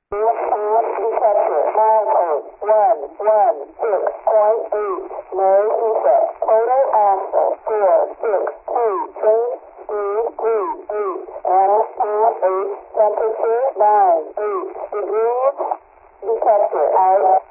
Detector, milepost 116.8. No defect. Total axle 462. Train speed 38. Anesthesia 8. Temperature 9. 8 degrees. Detector out.